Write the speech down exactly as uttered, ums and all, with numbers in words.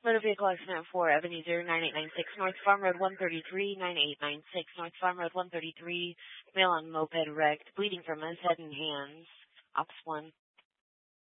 Motor vehicle accident four, Avenue zero nine eight nine six, North Farm Road one thirty-three, nine eight nine six, North Farm Road one thirty-three, male on moped wrecked, bleeding from his head and hands. Ops one.